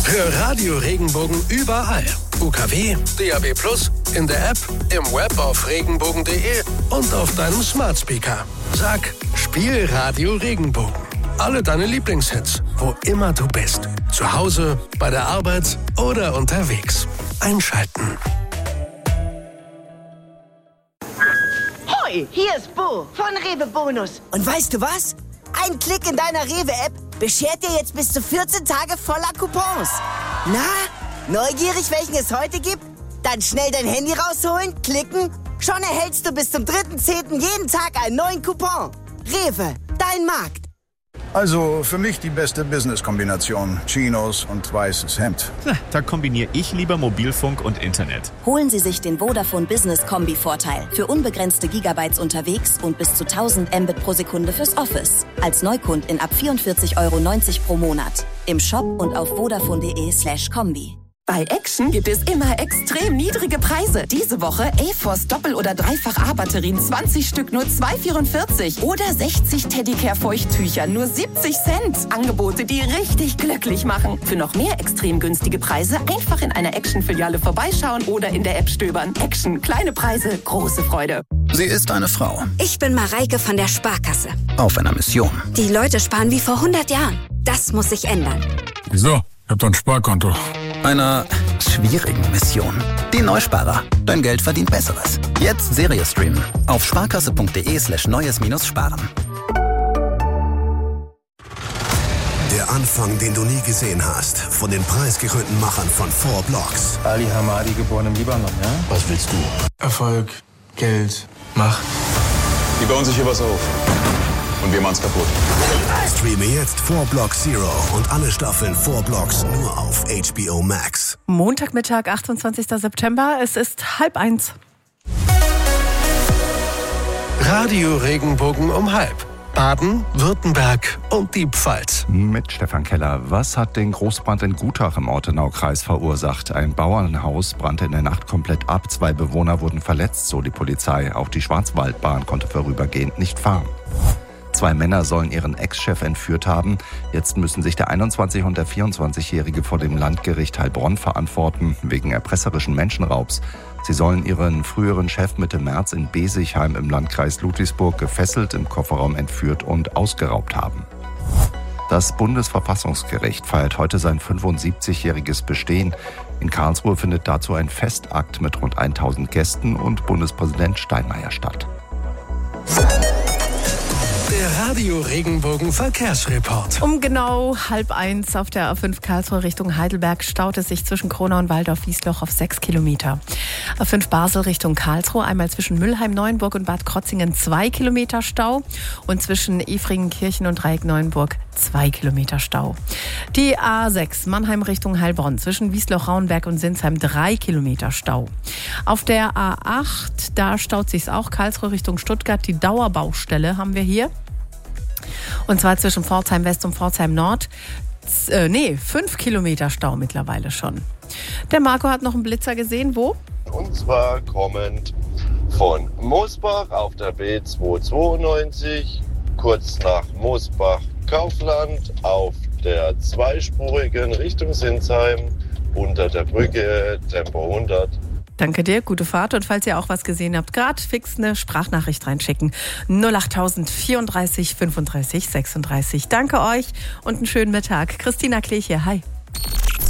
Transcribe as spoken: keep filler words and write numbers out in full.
Hör Radio Regenbogen überall. U K W, D A B plus, in der App, im Web auf regenbogen punkt de und auf deinem Smart Speaker. Sag, spiel Radio Regenbogen. Alle deine Lieblingshits, wo immer du bist. Zu Hause, bei der Arbeit oder unterwegs. Einschalten. Hoi, hier ist Bo von Rewe Bonus. Und weißt du was? Ein Klick in deiner Rewe-App beschert dir jetzt bis zu vierzehn Tage voller Coupons. Na, neugierig, welchen es heute gibt? Dann schnell dein Handy rausholen, klicken. Schon erhältst du bis zum dritten zehnten jeden Tag einen neuen Coupon. Rewe, dein Markt. Also für mich die beste Business-Kombination. Chinos und weißes Hemd. Da kombiniere ich lieber Mobilfunk und Internet. Holen Sie sich den Vodafone Business Kombi-Vorteil. Für unbegrenzte Gigabytes unterwegs und bis zu tausend Mbit pro Sekunde fürs Office. Als Neukundin ab vierundvierzig Euro neunzig pro Monat. Im Shop und auf vodafone.de slash Kombi. Bei Action gibt es immer extrem niedrige Preise. Diese Woche A-Force Doppel- oder Dreifach-A-Batterien zwanzig Stück nur zwei Euro vierundvierzig. Oder sechzig Teddicare-Feuchttücher nur siebzig Cent. Angebote, die richtig glücklich machen. Für noch mehr extrem günstige Preise einfach in einer Action-Filiale vorbeischauen oder in der App stöbern. Action, kleine Preise, große Freude. Sie ist eine Frau. Ich bin Mareike von der Sparkasse. Auf einer Mission. Die Leute sparen wie vor hundert Jahren. Das muss sich ändern. Wieso? Ich hab doch ein Sparkonto. Einer schwierigen Mission. Die Neusparer. Dein Geld verdient Besseres. Jetzt Serie streamen. Auf sparkasse.de slash neues minus sparen. Der Anfang, den du nie gesehen hast. Von den preisgekrönten Machern von Four Blocks. Ali Hamadi, geboren im Libanon, ja? Was willst du? Erfolg, Geld, Macht. Die bauen sich hier was auf. Und wir machen's kaputt. Streame jetzt Four Blocks Zero und alle Staffeln Four Blocks nur auf H B O Max. Montagmittag, achtundzwanzigster September. Es ist halb eins. Radio Regenbogen um halb. Baden, Württemberg und die Pfalz. Mit Stefan Keller. Was hat den Großbrand in Gutach im Ortenaukreis verursacht? Ein Bauernhaus brannte in der Nacht komplett ab. Zwei Bewohner wurden verletzt, so die Polizei. Auch die Schwarzwaldbahn konnte vorübergehend nicht fahren. Zwei Männer sollen ihren Ex-Chef entführt haben. Jetzt müssen sich der einundzwanzig- und der vierundzwanzigjährige vor dem Landgericht Heilbronn verantworten, wegen erpresserischen Menschenraubs. Sie sollen ihren früheren Chef Mitte März in Besigheim im Landkreis Ludwigsburg gefesselt, im Kofferraum entführt und ausgeraubt haben. Das Bundesverfassungsgericht feiert heute sein fünfundsiebzigjähriges Bestehen. In Karlsruhe findet dazu ein Festakt mit rund tausend Gästen und Bundespräsident Steinmeier statt. Der Radio Regenbogen Verkehrsreport. Um genau halb eins auf der A fünf Karlsruhe Richtung Heidelberg staut es sich zwischen Kronau und Waldorf-Wiesloch auf sechs Kilometer. A fünf Basel Richtung Karlsruhe einmal zwischen Mülheim, Neuenburg und Bad Krotzingen zwei Kilometer Stau und zwischen Efringenkirchen und Dreieck-Neuenburg zwei Kilometer Stau. Die A sechs Mannheim Richtung Heilbronn zwischen Wiesloch-Rauenberg und Sinsheim drei Kilometer Stau. Auf der A acht, da staut sich's auch Karlsruhe Richtung Stuttgart. Die Dauerbaustelle haben wir hier. Und zwar zwischen Pforzheim West und Pforzheim Nord. Z- äh, nee, fünf Kilometer Stau mittlerweile schon. Der Marco hat noch einen Blitzer gesehen. Wo? Und zwar kommend von Moosbach auf der B zweihundertzweiundneunzig, kurz nach Moosbach-Kaufland auf der zweispurigen Richtung Sinsheim unter der Brücke Tempo hundert. Danke dir, gute Fahrt. Und falls ihr auch was gesehen habt, gerade fix eine Sprachnachricht reinschicken. null achttausend vierunddreißig fünfunddreißig sechsunddreißig. Danke euch und einen schönen Mittag. Christina Klech hier, hi.